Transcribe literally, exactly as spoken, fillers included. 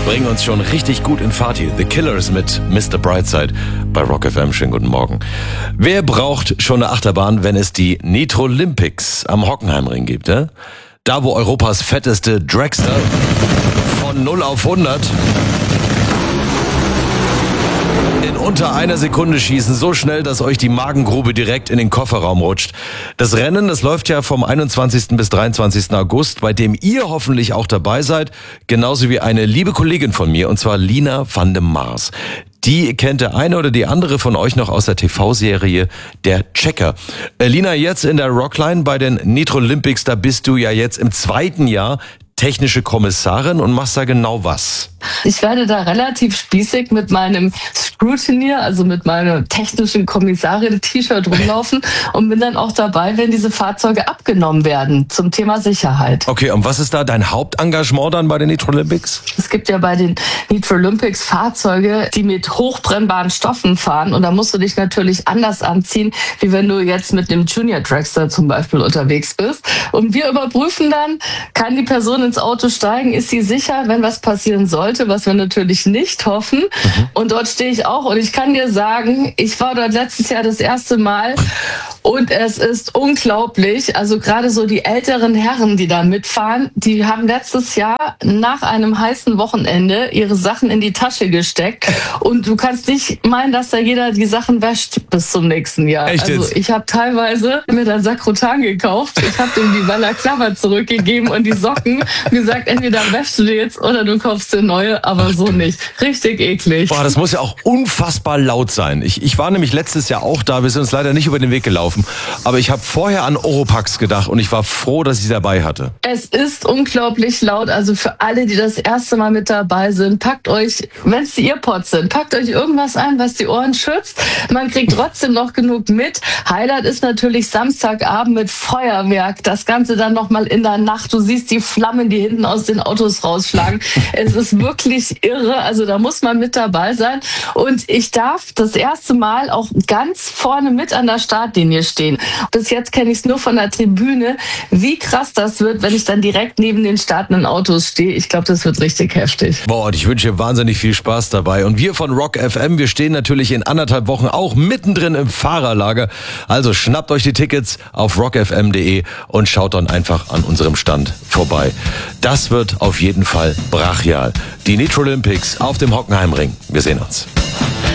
bringen uns schon richtig gut in Fahrt hier. The Killers mit Mister Brightside bei Rock F M. Schönen guten Morgen. Wer braucht schon eine Achterbahn, wenn es die Nitrolympics am Hockenheimring gibt? Eh? Da, wo Europas fetteste Dragster von null auf hundert in unter einer Sekunde schießen, so schnell, dass euch die Magengrube direkt in den Kofferraum rutscht. Das Rennen, das läuft ja vom einundzwanzigsten bis dreiundzwanzigsten August, bei dem ihr hoffentlich auch dabei seid, genauso wie eine liebe Kollegin von mir, und zwar Lina van dem Mars. Die kennt der eine oder die andere von euch noch aus der T V-Serie Der Checker. Äh, Lina, jetzt in der Rockline bei den Nitrolympics, da bist du ja jetzt im zweiten Jahr technische Kommissarin und machst da genau was? Ich werde da relativ spießig mit meinem Scrutineer, also mit meinem technischen Kommissarin-T-Shirt rumlaufen und bin dann auch dabei, wenn diese Fahrzeuge abgenommen werden zum Thema Sicherheit. Okay, und was ist da dein Hauptengagement dann bei den Nitrolympics? Es gibt ja bei den Nitrolympics Fahrzeuge, die mit hochbrennbaren Stoffen fahren, und da musst du dich natürlich anders anziehen, wie wenn du jetzt mit einem Junior Dragster zum Beispiel unterwegs bist. Und wir überprüfen dann, kann die Person ins Auto steigen, ist sie sicher, wenn was passieren sollte, was wir natürlich nicht hoffen. Mhm. Und dort stehe ich auch, und ich kann dir sagen, ich war dort letztes Jahr das erste Mal und es ist unglaublich. Also gerade so die älteren Herren, die da mitfahren, die haben letztes Jahr nach einem heißen Wochenende ihre Sachen in die Tasche gesteckt, und du kannst nicht meinen, dass da jeder die Sachen wäscht bis zum nächsten Jahr. Echt jetzt? Also ich habe teilweise mir dann Sakrotan gekauft, ich habe ihm die Balaclava zurückgegeben und die Socken, gesagt, entweder wäschst du die jetzt oder du kaufst dir neue, aber so nicht. Richtig eklig. Boah, das muss ja auch unfassbar laut sein. Ich, ich war nämlich letztes Jahr auch da, wir sind uns leider nicht über den Weg gelaufen, aber ich habe vorher an Oropax gedacht und ich war froh, dass ich sie dabei hatte. Es ist unglaublich laut, also für alle, die das erste Mal mit dabei sind, packt euch, wenn es die Earpods sind, packt euch irgendwas ein, was die Ohren schützt. Man kriegt trotzdem noch genug mit. Highlight ist natürlich Samstagabend mit Feuerwerk, das Ganze dann nochmal in der Nacht. Du siehst die Flammen, die hinten aus den Autos rausschlagen. Es ist wirklich irre, also da muss man mit dabei sein. Und ich darf das erste Mal auch ganz vorne mit an der Startlinie stehen. Bis jetzt kenne ich es nur von der Tribüne. Wie krass das wird, wenn ich dann direkt neben den startenden Autos stehe. Ich glaube, das wird richtig heftig. Boah, und ich wünsche dir wahnsinnig viel Spaß dabei. Und wir von Rock F M, wir stehen natürlich in anderthalb Wochen auch mittendrin im Fahrerlager. Also schnappt euch die Tickets auf rock f m punkt d e und schaut dann einfach an unserem Stand vorbei. Das wird auf jeden Fall brachial. Die Nitrolympics auf dem Hockenheimring. Wir sehen uns.